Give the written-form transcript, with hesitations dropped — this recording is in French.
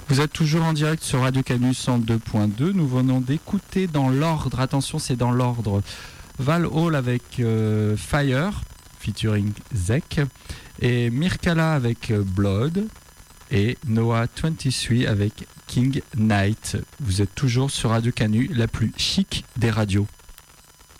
Vous êtes toujours en direct sur Radio Canu 102.2. Nous venons d'écouter dans l'ordre, attention c'est dans l'ordre, Val Hall avec Fire, featuring Zek, et Mirkala avec Blood, et Noah 23 avec King Knight. Vous êtes toujours sur Radio Canu, la plus chic des radios.